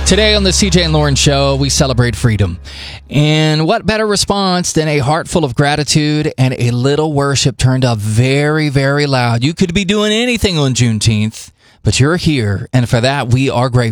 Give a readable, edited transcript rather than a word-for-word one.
Today on the CJ and Lauren Show, we celebrate freedom. And what better response than a heart full of gratitude and a little worship turned up very, very loud. You could be doing anything on Juneteenth, but you're here. And for that, we are grateful.